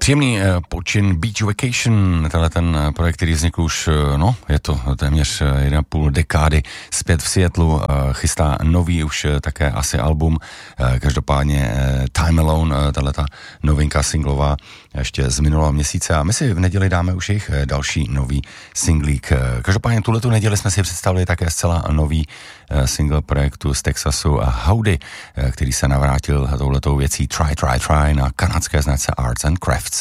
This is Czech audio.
Příjemný počin Beach Vacation, tenhle ten projekt, který vznikl už, je to téměř 1,5 dekády zpět v Seattlu, chystá nový už také asi album, každopádně Time Alone, tahleta novinka singlová ještě z minulého měsíce a my si v neděli dáme už jejich další nový singlík. Každopádně tuhletu neděli jsme si představili také zcela nový single projektu z Texasu Howdy, který se navrátil touhletou věcí Try na kanadské značce Arts and Crafts.